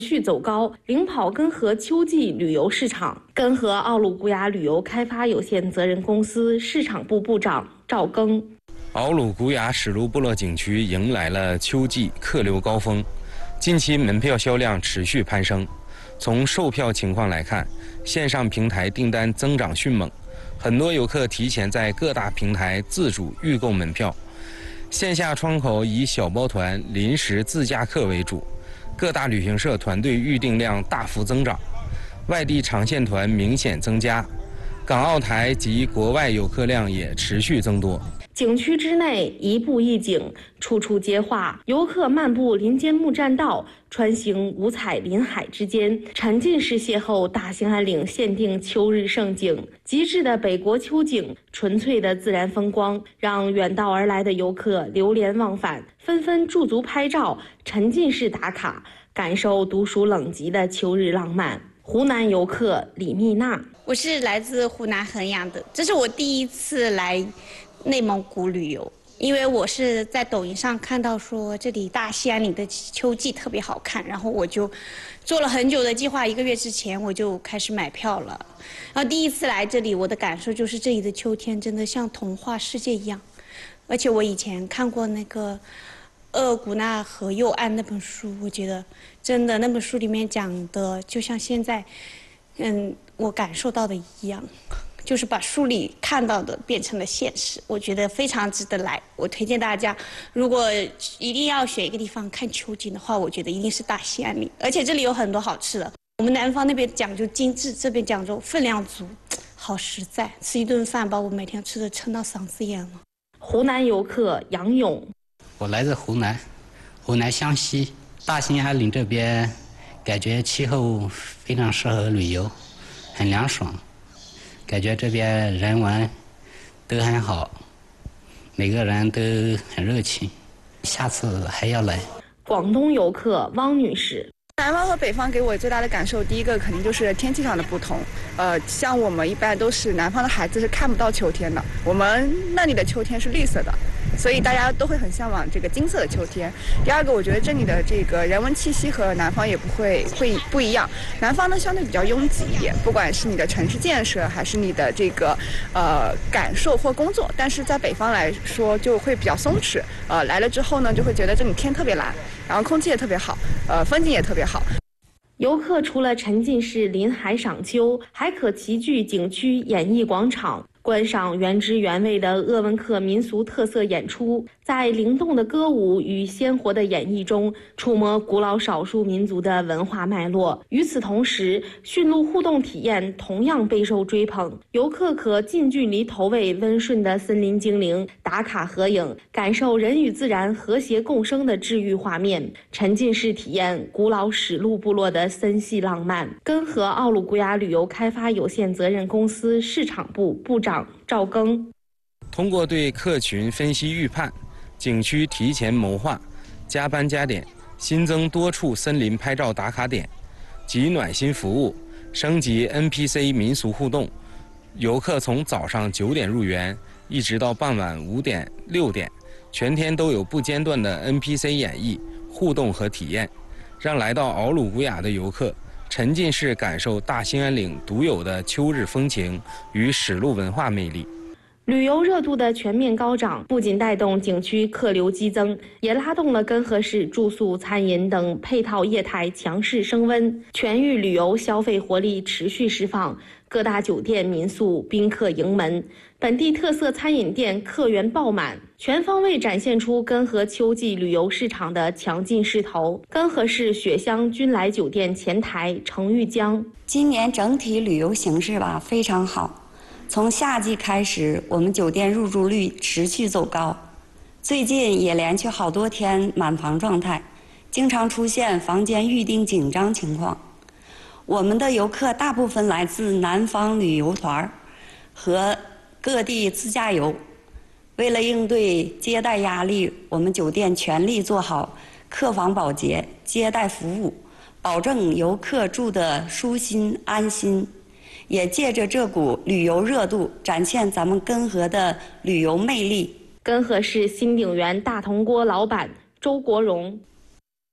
续走高，领跑根河秋季旅游市场。根河奥鲁古雅旅游开发有限责任公司市场部部长赵庚。 奥鲁古雅史路部落景区迎来了秋季客流高峰，近期门票销量持续攀升。从售票情况来看，线上平台订单增长迅猛，很多游客提前在各大平台自主预购门票。线下窗口以小包团、临时自驾客为主，各大旅行社团队预订量大幅增长，外地长线团明显增加，港澳台及国外游客量也持续增多。 景区之内一步一景，处处皆画，游客漫步林间木栈道，穿行五彩林海之间，沉浸式邂逅大兴安岭限定秋日盛景。极致的北国秋景，纯粹的自然风光，让远道而来的游客流连忘返，纷纷驻足拍照，沉浸式打卡，感受独属冷极的秋日浪漫。湖南游客李蜜娜， 我是来自湖南衡阳的，这是我第一次来内蒙古旅游，因为我是在抖音上看到说这里大兴安岭的秋季特别好看，然后我就做了很久的计划，1个月之前我就开始买票了。然后第一次来这里，我的感受就是这里的秋天真的像童话世界一样，而且我以前看过那个鄂古纳河右岸那本书，我觉得真的那本书里面讲的就像现在我感受到的一样，就是把书里看到的变成了现实，我觉得非常值得来。我推荐大家，如果一定要选一个地方看秋景的话，我觉得一定是大兴安岭，而且这里有很多好吃的。我们南方那边讲究精致，这边讲究分量足，好实在，吃一顿饭把我每天吃的撑到嗓子眼了。 湖南游客杨勇， 我来自湖南湘西大兴安岭这边，感觉气候非常适合旅游，很凉爽，感觉这边人文都很好，每个人都很热情，下次还要来。 广东游客汪女士， 南方和北方给我最大的感受，第一个肯定就是天气上的不同。像我们一般都是南方的孩子是看不到秋天的，我们那里的秋天是绿色的，所以大家都会很向往这个金色的秋天。第二个，我觉得这里的这个人文气息和南方也会不一样。南方呢相对比较拥挤一点，不管是你的城市建设还是你的这个感受或工作，但是在北方来说就会比较松弛。来了之后呢，就会觉得这里天特别蓝，然后空气也特别好，风景也特别好。 游客除了沉浸式临海赏秋，还可齐聚景区演艺广场，观赏原汁原味的鄂温克民俗特色演出，在灵动的歌舞与鲜活的演绎中，触摸古老少数民族的文化脉络。与此同时，驯鹿互动体验同样备受追捧，游客可近距离投喂温顺的森林精灵，打卡合影，感受人与自然和谐共生的治愈画面，沉浸式体验古老史路部落的森系浪漫。根河奥鲁古雅旅游开发有限责任公司市场部部长赵庚， 通过对客群分析预判，景区提前谋划，加班加点，新增多处森林拍照打卡点，及暖心服务，升级 NPC 民俗互动。游客从早上9点入园，一直到傍晚5点、6点，全天都有不间断的 NPC 演绎、互动和体验，让来到奥鲁古雅的游客沉浸式感受大兴安岭独有的秋日风情与史路文化魅力。 旅游热度的全面高涨，不仅带动景区客流激增，也拉动了根河市住宿、餐饮等配套业态强势升温，全域旅游消费活力持续释放，各大酒店、民宿宾客盈门，本地特色餐饮店客源爆满，全方位展现出根河秋季旅游市场的强劲势头。根河市雪乡君来酒店前台程玉江， 今年整体旅游形势非常好。从夏季开始，我们酒店入住率持续走高，最近也连续好多天满房状态，经常出现房间预订紧张情况。我们的游客大部分来自南方旅游团和各地自驾游，为了应对接待压力，我们酒店全力做好客房保洁、接待服务，保证游客住得舒心安心。也借着这股旅游热度，展现咱们根河的旅游魅力。 根河市新鼎源大铜锅老板周国荣，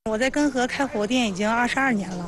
我在根河开火锅店已经22年了，